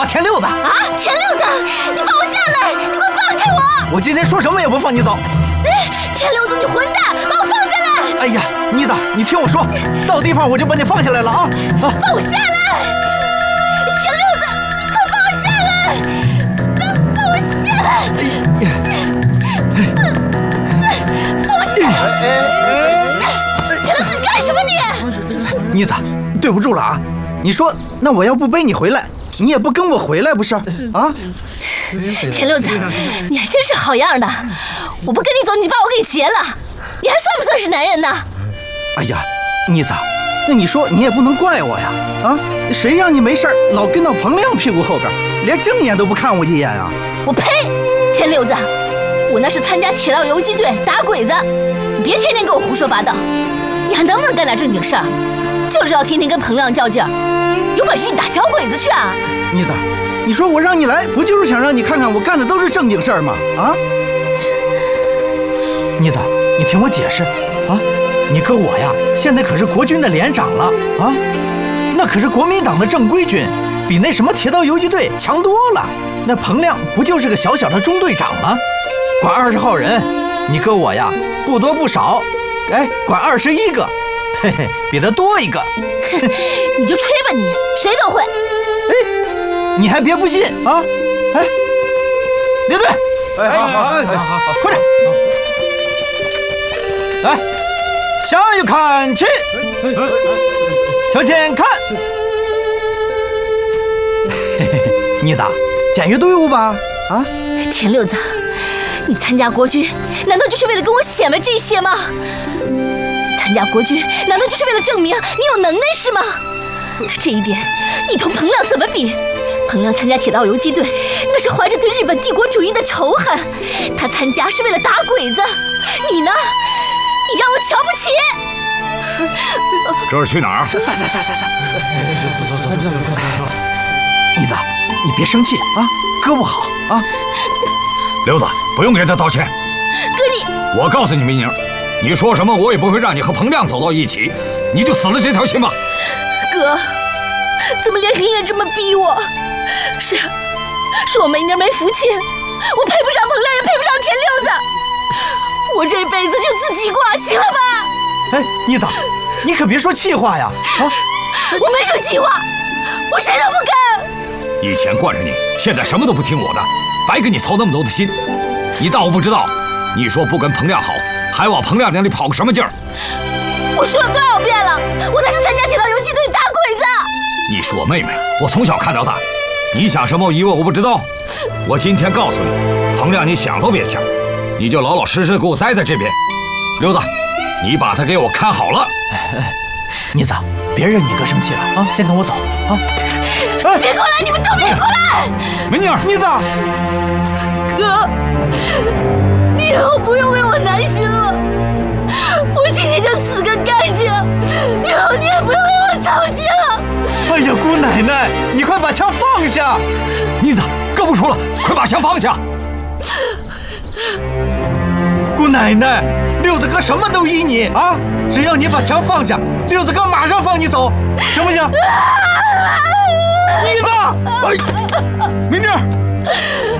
我田六子。 啊，田六子，你放我下来！你给我放开我！ 我今天说什么也不放你走。 田六子，你混蛋，把我放下来！ 哎呀，妮子，你听我说，到地方我就把你放下来了啊！ 放我下来！田六子，你快放我下来！放我下来！放我下来！田六子，你干什么你？ 妮子，对不住了啊！你说，那我要不背你回来，你也不跟我回来不是？啊？ 田六子，你还真是好样的！我不跟你走，你就把我给劫了，你还算不算是男人呢？ 哎呀，妮子，那你说你也不能怪我呀！啊，谁让你没事老跟到彭亮屁股后边，连正眼都不看我一眼啊！ 我呸！田六子，我那是参加铁道游击队打鬼子，你别天天给我胡说八道，你还能不能干点正经事儿？就知道天天跟彭亮较劲儿，有本事你打小鬼子去啊！ 妮子，你说我让你来，不就是想让你看看我干的都是正经事儿吗？啊？妮子，你听我解释啊！你哥我呀，现在可是国军的连长了啊，那可是国民党的正规军，比那什么铁道游击队强多了。那彭亮不就是个小小的中队长吗？管20号人，你哥我呀，不多不少，哎，管21个，嘿嘿，比他多一个。 你就吹吧你，谁都会。 哎，你还别不信啊！哎，列队，好，快点！来，向右看齐，向前看。妮子，检阅队伍吧？啊， 田六子，你参加国军，难道就是为了跟我显摆这些吗？参加国军，难道就是为了证明你有能耐是吗？这一点，你同彭亮怎么比？彭亮参加铁道游击队，那是怀着对日本帝国主义的仇恨，他参加是为了打鬼子。你呢？你让我瞧不起。 这是去哪儿？ 散。妮子，你别生气啊，哥不好啊。 刘子，不用给他道歉。 哥你， 我告诉你明宁，你说什么我也不会让你和彭亮走到一起，你就死了这条心吧。 哥，怎么连你也这么逼我？是我没妮没福气，我配不上彭亮，也配不上田六子。我这辈子就自己挂，行了吧？ 哎，妮子，你可别说气话呀！啊， 我没说气话，我谁都不跟。 以前惯着你，现在什么都不听我的，白给你操那么多的心。你当我不知道？你说不跟彭亮好，还往彭亮那里跑个什么劲儿？ 我说了多少遍了，我那是参加铁道游击队打鬼子。 你是我妹妹，我从小看到大，你想什么疑问我不知道。我今天告诉你，彭亮你想都别想，你就老老实实给我待在这边。刘子，你把他给我看好了。 妮子，别惹你哥生气了啊！先跟我走啊！ 别过来，你们都别过来！ 梅妮儿， 妮子， 哥，你以后不用为我担心了，我今天就死个干净，以后你也不用为我操心了。 哎呀，姑奶奶，你快把枪放下！ 妮子，哥不说了，快把枪放下！ 姑奶奶，六子哥什么都依你啊！只要你把枪放下，六子哥马上放你走，行不行？妮子， 梅妮儿。